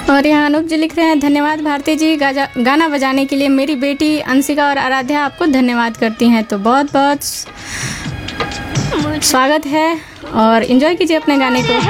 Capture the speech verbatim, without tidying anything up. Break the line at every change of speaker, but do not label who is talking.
और यहाँ अनूप जी लिख रहे हैं, धन्यवाद भारती जी गाजा गाना बजाने के लिए। मेरी बेटी अंशिका और आराध्या आपको धन्यवाद करती हैं। तो बहुत बहुत स्वागत है और एंजॉय कीजिए अपने गाने को।